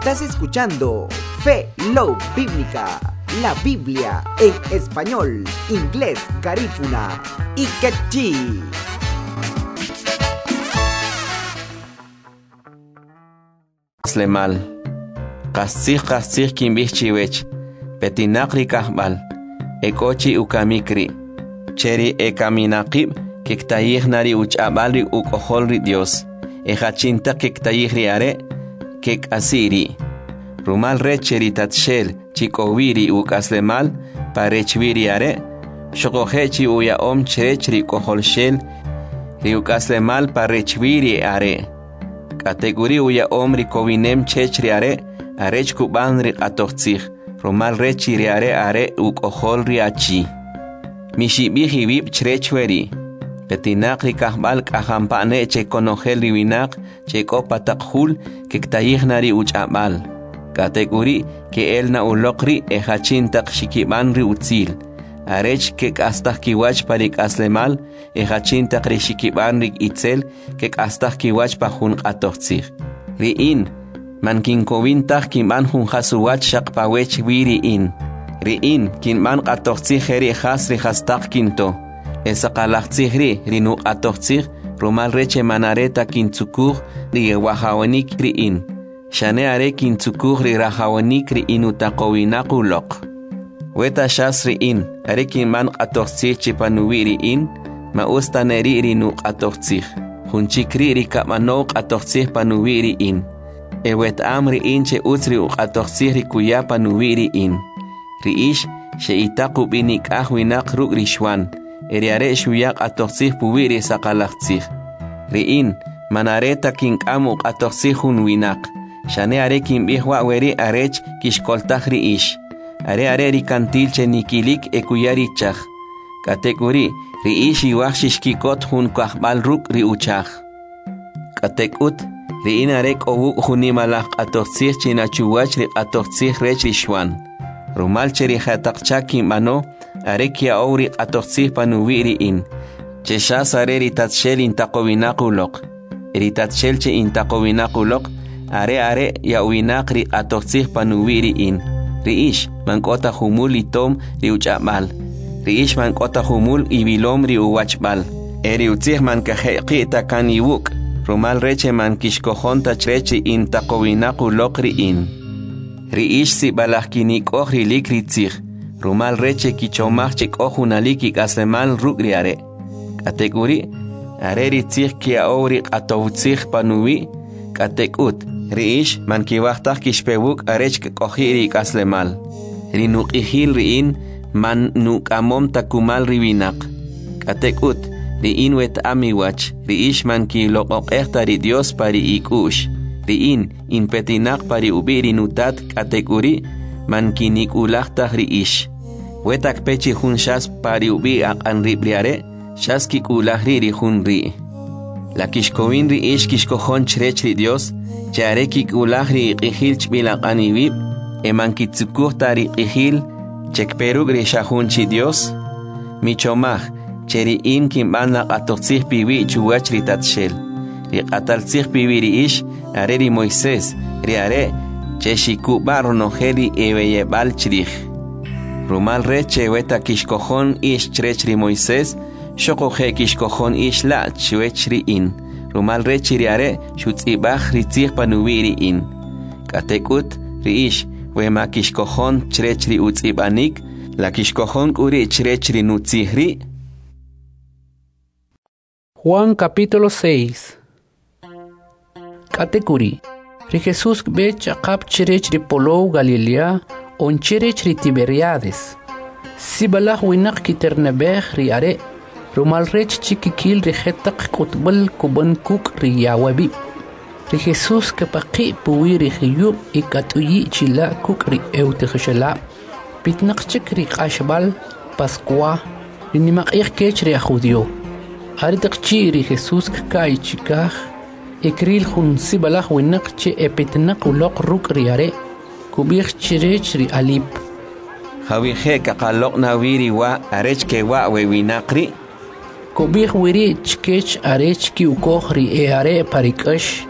Estás escuchando Fe Love Bíblica, la Biblia en español, inglés, garífuna y quechí. Slemal Qasih kimbichiwech Petinakri kahbal Ekochi ukamikri Cheri ekaminakib Kektayih uchabalri ukoholri Dios Ejachinta kektayihri are Kek asiri Rumal recheri tatshel Chikowiri ukaslemal Parechviri are Shokohechi uyaom cherechri koholshel Riukaslemal parechviri are Kategori uya omri kovinem chechri are arech kubanri atochich romal rechiri are ukoholri achi mishibihi vip chrechweri petinakri kahbal kahampane che konohelri winak che kopatakhul kektayihnari uchabal kategori ke elna ulokri ehachintak shikibanri utzil arech kek astah kiwach parik aslemal ehachintak rishikibanri itzel kek astah kiwach pahun atochich riin mankin kovintah kiman hun hasuwach shakpawech wiriin riin kinman atochich heri hasri hastak kinto esaqalachchihri rinu atochich romal reche manareta kintsukur ri wahawanik riin shane are kintsukur ri rahawanik riin utaqowinakulok Weta shasriin, arekin man qatoxtzih chipanuwiriin, maustaneri rinu qatoxtzih. Hunchikri rikapmano qatoxtzih panuwiriin. Ewet amriin che utzri uqatoxtzih rikuya panuwiriin. Riish, she itaku binik ahwinak ruk rishwan. Eriare shuyak qatoxtzih puwiri saqalaqtzih. Riin, manareta kinkamu qatoxtzih hunwinak. Shane arekin bihwa weri arech kishkoltaj riish. Are rikantil che nikilik ekuyari chaj. Kategori riishi wachishkikot hun kahbal ruk riuchaj. Katekut riin arek owu hunimalach atoxtzih chinachuwach ri atoxtzih rech rishwan. Rumal che rihatakchaki mano arek ya owri atoxtzih panuwiriin. Cheshas are ritatshel intaqowinakulok. Ritatshel che intaqowinakulok are ya uinak ri atoxtzih panuwiriin. Riish mankota humul itom riuchamal. Riish mankota humul ibilom riuwachbal. Eriutzih mankajeqita kaniwuk. Rumal reche mankishkojonta chrechi intaqowinakulok riin. Riish si balahkinik ohrilik ritzih. Rumal reche kichomach chik ohunalikik aslemal rukriare. Kategori are ritzih kia owrik atowtzih panuwi. Katekut Riish mankiwachtaj kishpewuk arech kohiri kaslemal. Rinuqihil riin man nukamom takumal riwinak. Katekut riin wet amiwach. Riish mankiloqoqehta ri Dios pari ikush. Riin inpetinak pari ubiri nutat katekuri mankinikullahtaj riish. Wetak pechi hun shas pari ubi aqan ribriare shas kikulahri ri hun ri. La kishkowin riish kishkojon chrech ri Dios. Chareki kulahri qihil chbilaqaniwib emankitsukuhtari qihil chekperuk rishahunchi Dios michomaj cheriin kimbanla qatoxtzih piwi chuwach ritatshel riqataltzih piwi riish are ri Moisés riare cheshikuba ronojeli ebeyebal chrij rumal reche weta kishkojon ish chrech ri Moisés shokoje kishkojon ish la chwech riin Rumal rechiri are shutzibaj ritzih panuwiriin. Katekut riish wema kishkojon chrechri utzibanik la kishkojon uri chrechri nutzihri. Juan capítulo 6. Katekuri. Ri Jesús bech aqab chrechri polou Galilea on chrechri Tiberiades. Sibalaj winak kiternebej ri are. Rumal rech chikikil rijetak kutbal kuban kuk riyawabi. Ri Jesús kapaqi puwi rijiyub ikatuyi chila kuk ri eutijshala. Pitnak chik ri qashbal Pascua rinimaq kech ri judío. Haritak chi ri Jesús kai chikaj ikril hun sibalaj winak chi epitnak ulok ruk riare kubij chirech ri alip. Hawije kaqaloq nawiri wa arech ke wa wewinaqri. Kobih wiri chkech arech ki ukoh ri are parikash